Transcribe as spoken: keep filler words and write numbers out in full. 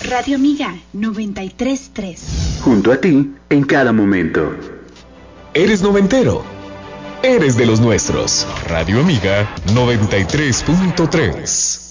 Radio Amiga noventa y tres punto tres. Junto a ti en cada momento. Eres noventero. Eres de los nuestros. Radio Amiga noventa y tres punto tres.